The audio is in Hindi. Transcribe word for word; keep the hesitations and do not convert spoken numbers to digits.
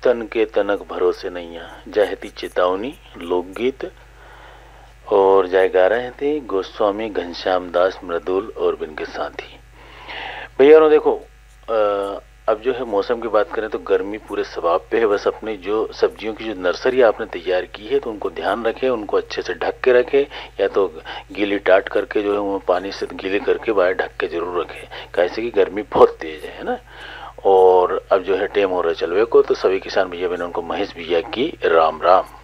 सन के तनक भरोसे नैया, जय थी चेतावनी लोकगीत और जय गा रहे थे गोस्वामी घनश्याम दास मृदुल और बिनके साथी। भैया और देखो आ, अब जो है मौसम की बात करें तो गर्मी पूरे सबाब पे है। बस अपनी जो सब्जियों की जो नर्सरी आपने तैयार की है तो उनको ध्यान रखें, उनको अच्छे से ढक के रखें, या तो गीली टाट करके जो है वो पानी से गीले करके बाहर ढक के जरूर रखें, कैसे कि गर्मी बहुत तेज है ना। और अब जो है टेम हो रहा है चलवे को, तो सभी किसान भैया बहनों को महेश भैया की राम राम।